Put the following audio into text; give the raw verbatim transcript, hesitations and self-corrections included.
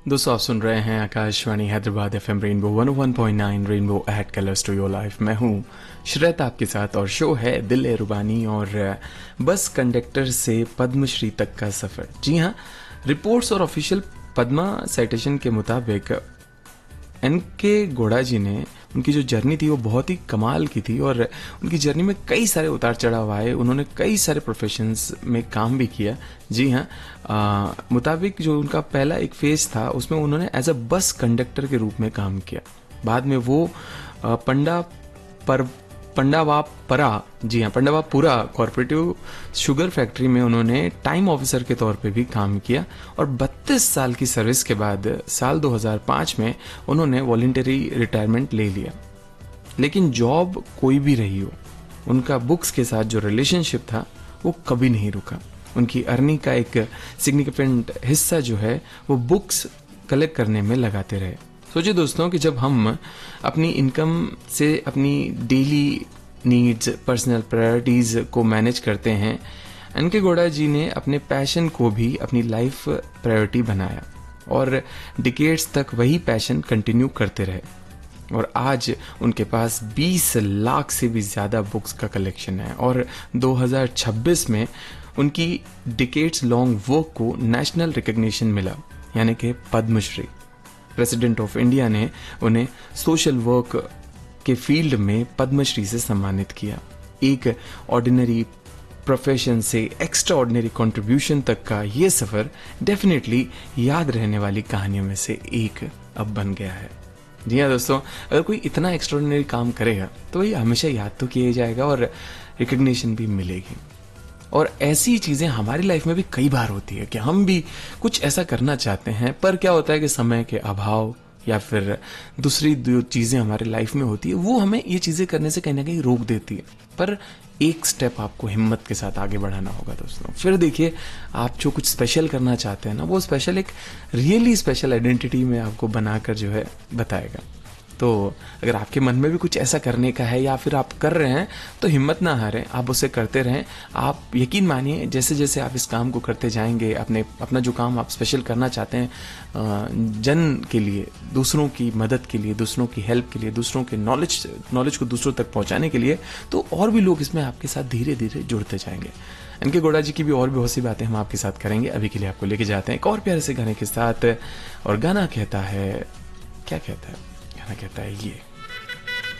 दोस्तों आप सुन रहे हैं Akashvani Hyderabad FM rainbow one O one point nine rainbow add colours to your life. मैं हूं श्रेत आपके साथ और शो है दिल ए रुबानी और बस कंडक्टर से पद्मश्री तक का सफर। जी हां, रिपोर्ट्स और ऑफिशियल पद्मा साइटेशन के मुताबिक एन के गौड़ा जी ने उनकी जो जर्नी थी वो बहुत ही कमाल की थी और उनकी जर्नी में कई सारे उतार चढ़ाव आए। उन्होंने कई सारे प्रोफेशंस में काम भी किया। जी हाँ, मुताबिक जो उनका पहला एक फेज था उसमें उन्होंने एज अ बस कंडक्टर के रूप में काम किया। बाद में वो आ, पंडा पर पंडावापरा जी हाँ पंडावापुरा कॉर्पोरेटिव शुगर फैक्ट्री में उन्होंने टाइम ऑफिसर के तौर पे भी काम किया और बत्तीस साल की सर्विस के बाद साल दो हज़ार पाँच में उन्होंने वॉलंटरी रिटायरमेंट ले लिया। लेकिन जॉब कोई भी रही हो, उनका बुक्स के साथ जो रिलेशनशिप था वो कभी नहीं रुका। उनकी अर्निंग का एक सिग्निफिकेंट हिस्सा जो है वो बुक्स कलेक्ट करने में लगाते रहे। सोचिए दोस्तों कि जब हम अपनी इनकम से अपनी डेली नीड्स, पर्सनल प्रायोरिटीज को मैनेज करते हैं, एन के गौड़ा जी ने अपने पैशन को भी अपनी लाइफ प्रायोरिटी बनाया और डिकेड्स तक वही पैशन कंटिन्यू करते रहे। और आज उनके पास बीस लाख से भी ज्यादा बुक्स का कलेक्शन है और दो हज़ार छब्बीस में उनकी डिकेड्स लॉन्ग वर्क को नेशनल रिकॉग्निशन मिला, यानी कि पद्मश्री। प्रेसिडेंट ऑफ इंडिया ने उन्हें सोशल वर्क के फील्ड में पद्मश्री से सम्मानित किया। एक ऑर्डिनरी प्रोफेशन से एक्स्ट्रा ऑर्डिनरी कॉन्ट्रीब्यूशन तक का ये सफर डेफिनेटली याद रहने वाली कहानियों में से एक अब बन गया है। जी हाँ दोस्तों, अगर कोई इतना एक्स्ट्राऑर्डिनरी काम करेगा तो वही हमेशा याद तो किया जाएगा और रिकग्निशन भी मिलेगी। और ऐसी चीजें हमारी लाइफ में भी कई बार होती है कि हम भी कुछ ऐसा करना चाहते हैं, पर क्या होता है कि समय के अभाव या फिर दूसरी जो चीजें हमारी लाइफ में होती है वो हमें ये चीजें करने से कहीं ना कहीं रोक देती है। पर एक स्टेप आपको हिम्मत के साथ आगे बढ़ाना होगा दोस्तों। फिर देखिए, आप जो कुछ स्पेशल करना चाहते हैं ना, वो स्पेशल एक रियली स्पेशल आइडेंटिटी में आपको बनाकर जो है बताएगा। तो अगर आपके मन में भी कुछ ऐसा करने का है या फिर आप कर रहे हैं तो हिम्मत ना हारें, आप उसे करते रहें। आप यकीन मानिए, जैसे जैसे आप इस काम को करते जाएंगे, अपने अपना जो काम आप स्पेशल करना चाहते हैं जन के लिए, दूसरों की मदद के लिए, दूसरों की हेल्प के लिए, दूसरों के नॉलेज नॉलेज को दूसरों तक पहुंचाने के लिए, तो और भी लोग इसमें आपके साथ धीरे धीरे जुड़ते जाएंगे। एन के गौड़ा जी की भी और भी बहुत सी बातें हम आपके साथ करेंगे। अभी के लिए आपको लेके जाते हैं एक और प्यारे से गाने के साथ, और गाना कहता है, क्या कहता है, कहता है ये